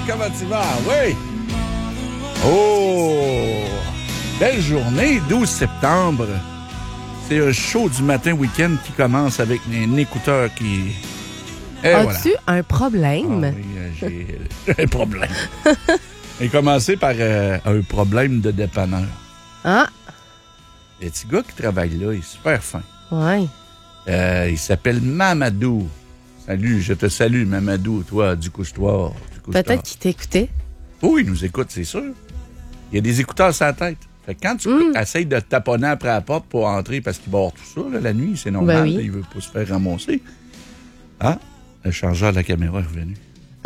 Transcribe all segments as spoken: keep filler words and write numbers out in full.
comment tu vas? Oui! Oh! Belle journée, douze septembre. C'est un show du matin week-end qui commence avec un écouteur qui... Et As-tu voilà. un problème? Ah oui, euh, j'ai euh, un problème. J'ai commencé par euh, un problème de dépanneur. Ah, Le petit gars qui travaille là, il est super fin. ouais. Euh, il s'appelle Mamadou. Salut, je te salue, Mamadou, toi, du couche-toir. du couche-toir. Peut-être qu'il t'écoutait. Oui, il nous écoute, c'est sûr. Il y a des écouteurs sur la tête. Fait que quand tu Mm. essayes de te taponner après la porte pour entrer, parce qu'il va avoir tout ça, là, la nuit, c'est normal, Ben oui. là, il veut pas se faire ramasser. Ah, le chargeur de la caméra est revenu.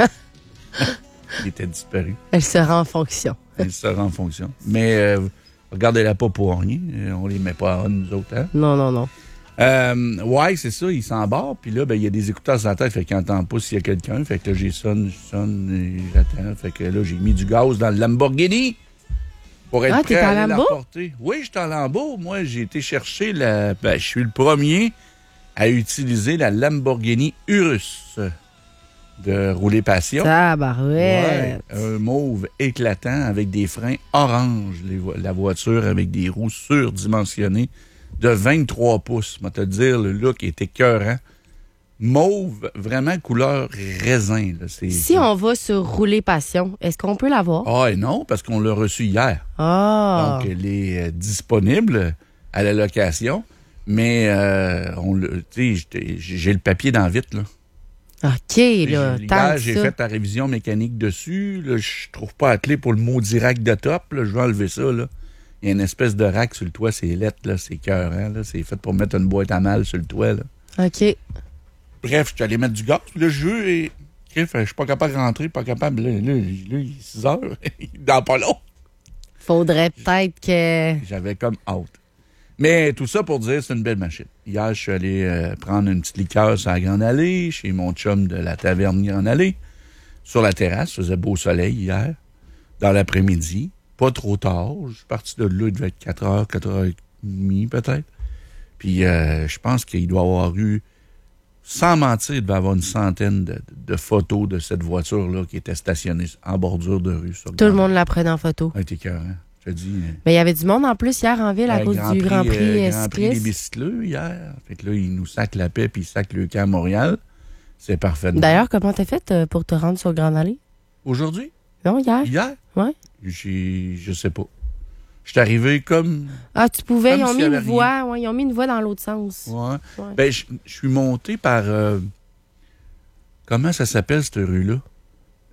Il était disparu. Elle sera en fonction. Il sera en fonction. Mais euh, regardez-la pas pour rien. Euh, On les met pas à nous autres, hein? Non, non, non. Euh, ouais, c'est ça, il s'embarque, puis là, ben, il y a des écouteurs sur la tête, fait qu'il n'entend pas s'il y a quelqu'un. Fait que là, j'ai sonne, je sonne, et j'attends. Fait que là, j'ai mis du gaz dans le Lamborghini pour être Ah, prêt t'es à en aller la Lambo? porter. Oui, je suis en Lambo. Moi, j'ai été chercher la... Ben, je suis le premier à utiliser la Lamborghini Urus de Rouler Passion. Tabarouette. Ouais, un mauve éclatant avec des freins orange. Les vo- la voiture avec des roues surdimensionnées de vingt-trois pouces. Moi, te dire, le look était écœurant. Mauve, vraiment couleur raisin. Là. C'est, Si c'est... on va sur Rouler Passion, est-ce qu'on peut l'avoir? Ah, et non, parce qu'on l'a reçu hier. Ah! Donc, elle est euh, disponible à la location. Mais, euh, on le, tu sais, j'étais- j'ai le papier dans vite, là. OK, là, J'ai- tant Hier, que j'ai ça. fait la révision mécanique dessus. Là, je trouve pas la clé pour le maudit rack de top. Là. Je vais enlever ça. Là. Il y a une espèce de rack sur le toit. C'est lettre, là. C'est écœurant, là. C'est fait pour mettre une boîte à mal sur le toit. Là. OK. Bref, je suis allé mettre du gaz. Le jeu est... Bref, je suis pas capable de rentrer, pas capable. Là, là, là, il est six heures. Il est dans pas long. Faudrait peut-être que... J'avais comme hâte. Mais tout ça pour dire, c'est une belle machine. Hier, je suis allé euh, prendre une petite liqueur sur la Grande Allée, chez mon chum de la taverne Grande Allée, sur la terrasse. Il faisait beau soleil hier, dans l'après-midi. Pas trop tard. Je suis parti de là, il devait être quatre heures, quatre heures trente peut-être. Puis euh, je pense qu'il doit avoir eu, sans mentir, il devait avoir une centaine de, de photos de cette voiture-là qui était stationnée en bordure de rue. Sur Tout le monde la prenait en photo. a été écœurant. Je te dis... euh, Mais il y avait du monde en plus hier en ville à euh, cause du Grand Prix euh, euh, Grand Prix des cycliste. bicycleux hier. Fait que là, ils nous sacent la paix puis ils sacent le camp à Montréal. C'est parfait. D'ailleurs, comment t'as fait euh, pour te rendre sur Grande Allée? Aujourd'hui? Non, hier? Hier? Ouais. J'ai, je sais pas. Je suis arrivé comme... Ah, tu pouvais, Comme ils ont s'il mis y une avait voie, ouais, ils ont mis une voie dans l'autre sens. Ouais. Ouais. Ben, je je suis monté par... euh, comment ça s'appelle, cette rue-là?